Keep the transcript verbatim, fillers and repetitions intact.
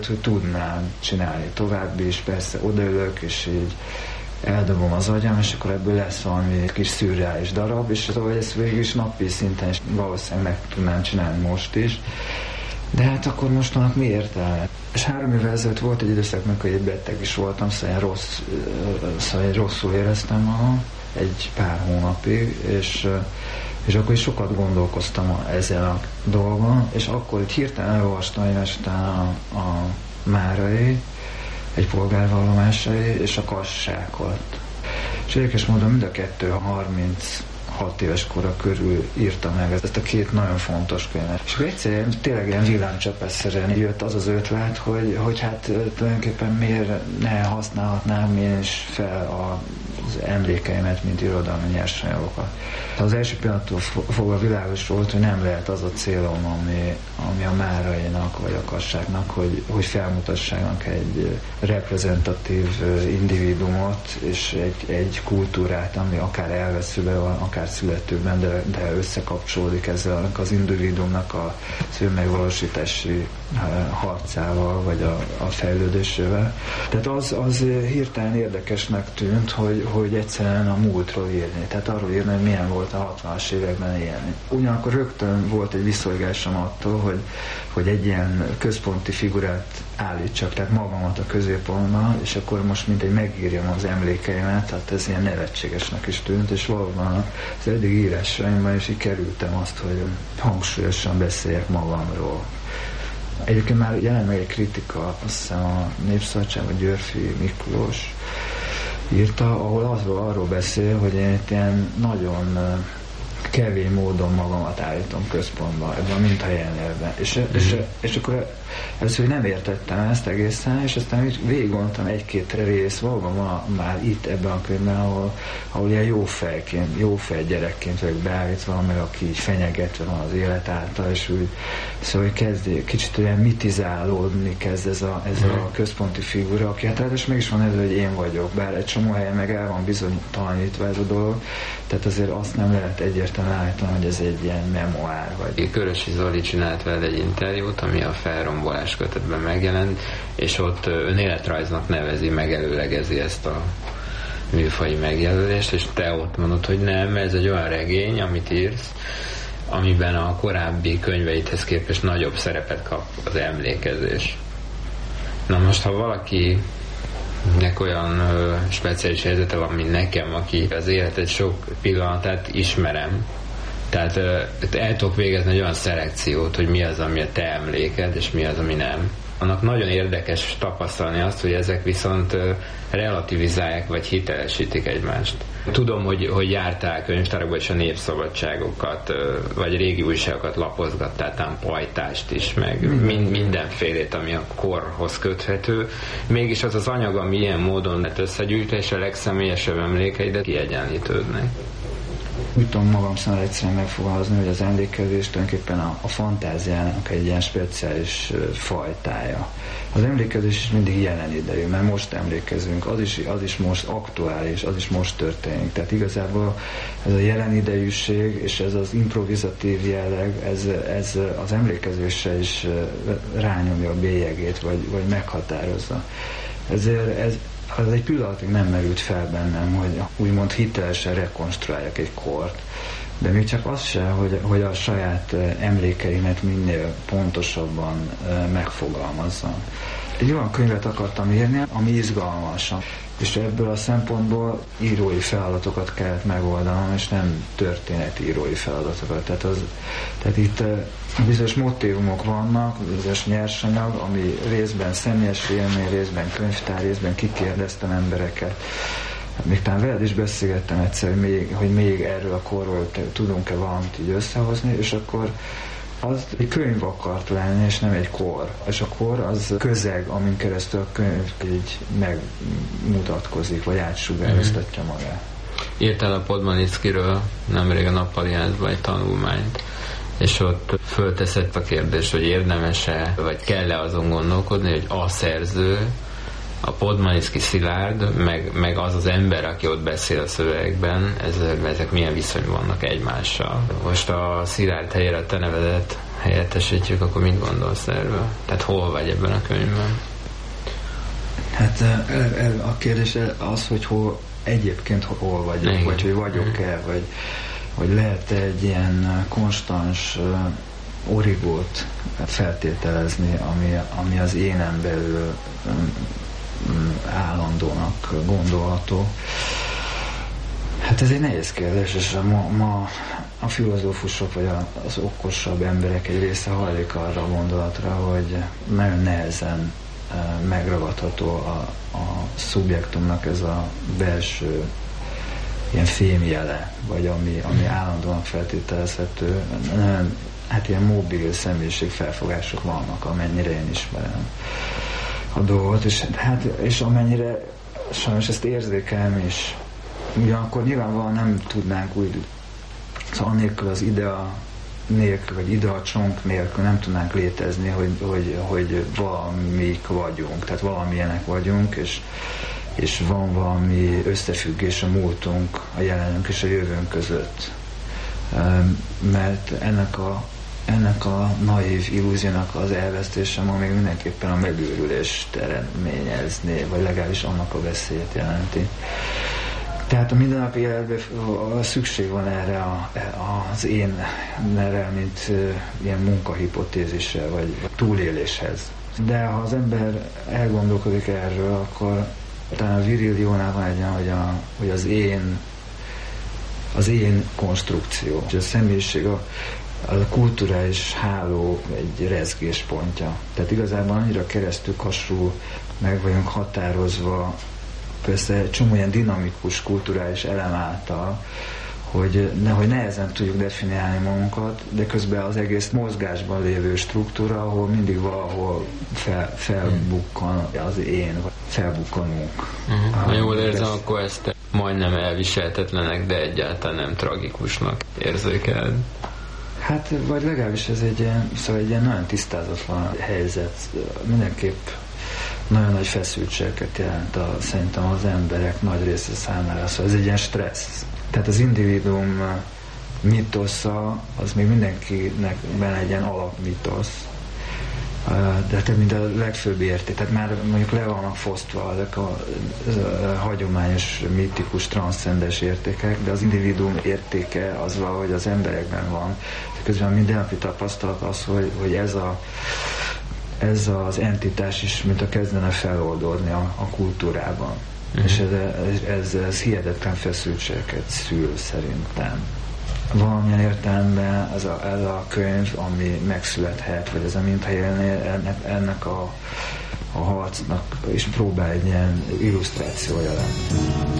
hogy tudnám csinálni tovább is, persze odaülök, és így eldobom az agyam, és akkor ebből lesz valami kis szürreális darab, és hogy ezt végül is napi szinten is valószínűleg meg tudnám csinálni most is. De hát akkor most annak mi értelme? És három évvel ezelőtt volt egy időszak, amikor egy beteg is voltam, szóval, rossz, szóval rosszul éreztem magam egy pár hónapig, és, és akkor is sokat gondolkoztam ezzel a dolgon, és akkor itt hirtelen elolvastam egymásután a, a Márai, egy polgárvallomásai, és a Kassákot. És érdekes módon mind a kettő harminchat éves kora körül írta meg ezt a két nagyon fontos könyvet. És akkor egyszerűen tényleg ilyen villámcsapásszerűen jött az az ötlet, hogy, hogy hát tulajdonképpen miért ne használhatnám én is fel az emlékeimet, mint irodalmi nyersanyagokat. Az első pillanattól fogva világos volt, hogy nem lehet az a célom, ami, ami a Márainak vagy a Kassáknak, hogy, hogy felmutassanak egy reprezentatív individumot és egy, egy kultúrát, ami akár elveszőben van, akár születőben, de, de összekapcsolódik ezzel az individumnak a önmegvalósítási harcával, vagy a, a fejlődésével. Tehát az, az hirtelen érdekesnek tűnt, hogy, hogy egyszerűen a múltról írni, tehát arról írni, hogy milyen volt a hatvanas években élni. Ugyanakkor rögtön volt egy visszafogásom attól, hogy, hogy egy ilyen központi figurát állítsak, tehát magamat a középpontban, és akkor most mindegy megírjam az emlékeimet, tehát ez ilyen nevetségesnek is tűnt, és valóban az eddig írásaimban is így kerültem azt, hogy hangsúlyosan beszéljek magamról. Egyébként már jelent meg egy kritika, azt hiszem a Népszabadságban Györfi Miklós írta, ahol azról, arról beszél, hogy én itt ilyen nagyon kevés módon magamat állítom központba ebben a minthajelnyelvben. És, mm. és, és akkor először nem értettem ezt egészen, és aztán végig gondoltam egy-két rész, valóban van már itt ebben a könyvben, ahol, ahol ilyen jó fejként, jó fej gyerekként vagyok beállítva, meg aki így fenyegetve van az élet által, és úgy, szóval hogy kezd, kicsit olyan mitizálódni kezd ez a, ez a központi figura, aki hát ráadásul mégis van ez, hogy én vagyok, bár egy csomó helyen meg el van bizonytalanítva ez a dolog, tehát azért azt nem lehet egyértelműen állítani, hogy ez egy ilyen memoár. Vagy. Körösi Zoli csinált vele egy interjút, ami a Felrombolás kötetben megjelent, és ott önéletrajznak nevezi, megelőlegezi ezt a műfaji megjelölést, és te ott mondod, hogy nem, ez egy olyan regény, amit írsz, amiben a korábbi könyveidhez képest nagyobb szerepet kap az emlékezés. Na most, ha valaki nek olyan ö, speciális helyzete van, mint nekem, aki az életet sok pillanatát ismerem, tehát ö, el tudok végezni egy olyan szelekciót, hogy mi az, ami a te emléked, és mi az, ami nem. Annak nagyon érdekes tapasztalni azt, hogy ezek viszont ö, relativizálják, vagy hitelesítik egymást. Tudom, hogy, hogy jártál könyvtárakba, és a népszabadságokat, vagy régi újságokat lapozgattál, tám pajtást is, meg mind, mindenfélét, ami a korhoz köthető. Mégis az az anyag, ami ilyen módon lett összegyűjtve, és a legszemélyesebb emlékeidet kiegyenlítődnek. Úgy tudom magam számára egyszerűen megfogalmazni, hogy az emlékezés tulajdonképpen a, a fantáziának egy ilyen speciális fajtája. Az emlékezés is mindig jelen idejű, mert most emlékezünk, az is, az is most aktuális, az is most történik. Tehát igazából ez a jelen idejűség és ez az improvizatív jelleg, ez, ez az emlékezésre is rányomja a bélyegét, vagy, vagy meghatározza. Ezért ez az egy pillanatig nem merült fel bennem, hogy úgymond hitelesen rekonstruáljak egy kort. De még csak az se, hogy, hogy a saját emlékeimet minél pontosabban megfogalmazzam. Egy olyan könyvet akartam írni, ami izgalmas, és ebből a szempontból írói feladatokat kellett megoldanom, és nem történetírói feladatokat. Tehát, az, tehát itt bizonyos motívumok vannak, bizonyos nyersanyag, ami részben személyes élmény, részben könyvtár, részben kikérdeztem embereket. Még talán veled is beszélgettem egyszer, hogy még, hogy még erről a korról tudunk-e valamit így összehozni, és akkor az egy könyv akart lenni, és nem egy kor. És a kor az közeg, amin keresztül a könyv így megmutatkozik, vagy átsugároztatja magát. Írtál a Podmanickiről nemrég a Nappaliázban egy tanulmányt, és ott fölteszed a kérdést, hogy érdemes-e, vagy kell-e azon gondolkodni, hogy a szerző, a Podmanicki Szilárd, meg, meg az az ember, aki ott beszél a szövegekben, ez, ezek milyen viszonyban vannak egymással. Most a Szilárd helyére a te nevedet helyettesítjük, akkor mit gondolsz erről? Tehát hol vagy ebben a könyvben? Hát a kérdés az, hogy hol egyébként hol vagyok, igen. Vagy hogy vagyok-e, vagy, vagy lehet-e egy ilyen konstans origót feltételezni, ami, ami az énen belül állandónak gondolható. Hát ez egy nehéz kérdés, és ma, ma a filozófusok vagy az okosabb emberek egy része hajlik arra a gondolatra, hogy nagyon nehezen megragadható a, a szubjektumnak ez a belső ilyen fémjele, vagy ami, ami állandóan feltételezhető. Hát ilyen mobil személyiségfelfogások vannak, amennyire én ismerem a dolgot, és, hát, és amennyire sajnos ezt érzékelem is. Ugyanakkor nyilvánvalóan nem tudnánk úgy, szóval anélkül az idea nélkül, vagy idea-csonk nélkül nem tudnánk létezni, hogy, hogy, hogy valamik vagyunk, tehát valamilyenek vagyunk, és, és van valami összefüggés a múltunk, a jelenünk és a jövőnk között. Mert ennek a, ennek a naív illúziónak az elvesztése ma még mindenképpen a megőrülést eredményezné, vagy legalábbis annak a veszélyét jelenti. Tehát a mindennapi életben szükség van erre a, az énre, mint ilyen munkahipotézisre, vagy túléléshez. De ha az ember elgondolkodik erről, akkor talán a Virilionál van egy olyan, hogy, a, hogy az én az én konstrukció. A személyiség a, a kulturális háló egy rezgéspontja. Tehát igazából annyira keresztül hasonló, meg vagyunk határozva, persze egy csomó ilyen dinamikus kulturális elem által, hogy, ne, hogy nehezen tudjuk definiálni magunkat, de közben az egész mozgásban lévő struktúra, ahol mindig valahol fel, felbukkan az én, vagy felbukkanunk. Uh-huh. Ha jól érzem, ezt... akkor ezt majdnem elviselhetetlenek, de egyáltalán nem tragikusnak érzékeled. Hát, vagy legalábbis ez egy ilyen, szóval egy ilyen nagyon tisztázatlan helyzet. Mindenképp nagyon nagy feszültséget jelent a, szerintem az emberek nagy része számára. Szóval ez egy ilyen stressz. Tehát az individuum mitosza, az még mindenkinek benne egy ilyen alapmitosz. De te mind a legfőbb érték. Tehát már mondjuk le vannak fosztva ezek a, a hagyományos, mitikus, transzcendens értékek, de az individuum értéke az valahogy az emberekben van. Közben a mindennapi tapasztalat az, hogy, hogy ez a ez az entitás is, mint a kezdene feloldódni a, a kultúrában. Mm-hmm. És ez, ez, ez hihetetlen feszültségeket szül szerintem. Valamilyen értelemben ez a, ez a könyv, ami megszülethet, vagy ez a minthajelnél, ennek, ennek a, a harcnak is próbál egy ilyen illusztrációja lenni.